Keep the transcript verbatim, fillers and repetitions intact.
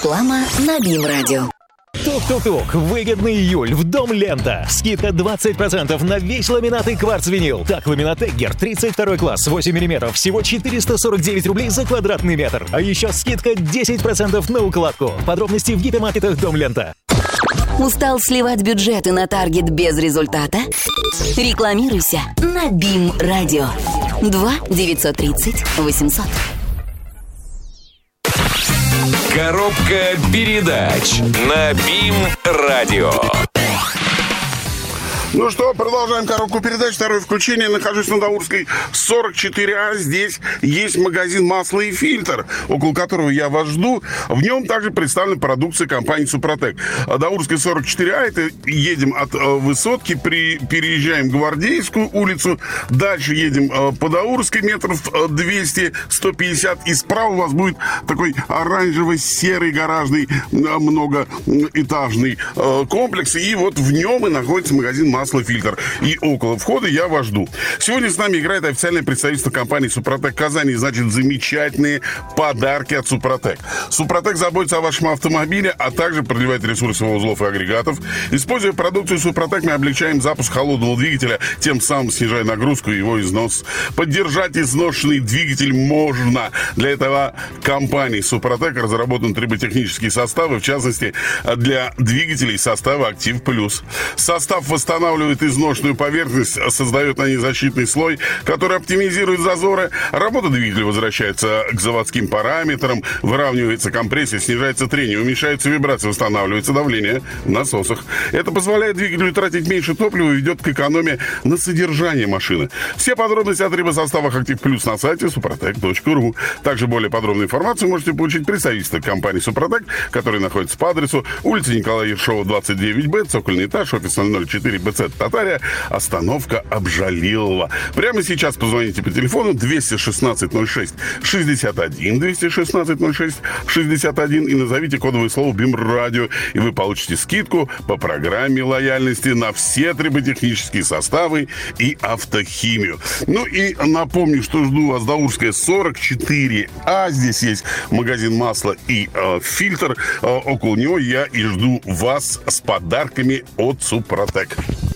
Реклама на БИМ-радио. Тук-тук-тук. Выгодный июль в Дом Лента. Скидка двадцать процентов на весь ламинат и кварц-винил. Так, ламинат Эггер, тридцать второй класс, восемь миллиметров, всего четыреста сорок девять рублей за квадратный метр. А еще скидка десять процентов на укладку. Подробности в гипермаркетах Дом Лента. Устал сливать бюджеты на таргет без результата? Рекламируйся на БИМ-радио. два девятьсот тридцать восемьсот. Коробка передач на БИМ-радио. Ну что, продолжаем коробку передач. Второе включение. Нахожусь на Даурской сорок четыре А. Здесь есть магазин «Масло и фильтр», около которого я вас жду. В нем также представлена продукция компании «Супротек». Даурская сорок четыре А. Это едем от э, Высотки, при, переезжаем Гвардейскую улицу. Дальше едем э, по Даурской метров двести сто пятьдесят. И справа у вас будет такой оранжево-серый гаражный э, многоэтажный э, комплекс. И вот в нем и находится магазин «Масло». Масло фильтр. И около входа я вас жду. Сегодня с нами играет официальное представительство компании «Супротек» Казани. Значит, замечательные подарки от «Супротек». «Супротек» заботится о вашем автомобиле, а также продлевает ресурсы его узлов и агрегатов. Используя продукцию «Супротек», мы облегчаем запуск холодного двигателя, тем самым снижая нагрузку и его износ. Поддержать изношенный двигатель можно. Для этого компанией «Супротек» разработан триботехнические составы, в частности, для двигателей состава «Актив Плюс». Состав восстанавливает изношенную поверхность, создает на ней защитный слой, который оптимизирует зазоры. Работа двигателя возвращается к заводским параметрам, выравнивается компрессия, снижается трение, уменьшается вибрация, восстанавливается давление в насосах. Это позволяет двигателю тратить меньше топлива и ведет к экономии на содержание машины. Все подробности о трибосоставах «Актив Плюс» на сайте супротек точка ру. Также более подробную информацию можете получить в представительстве компании «Супротек», который находится по адресу улица Николая Ершова, двадцать девять Б, цокольный этаж, офис ноль ноль четыре Б Ц Татария, остановка Обжалилова. Прямо сейчас позвоните по телефону двести шестнадцать ноль шесть шестьдесят один, двести шестнадцать ноль шесть шестьдесят один и назовите кодовое слово БИМ-радио, и вы получите скидку по программе лояльности на все триботехнические составы и автохимию. Ну и напомню, что жду вас Даурская сорок четыре А. Здесь есть магазин «Масло» и э, фильтр. Э, около него я и жду вас с подарками от «Супротек».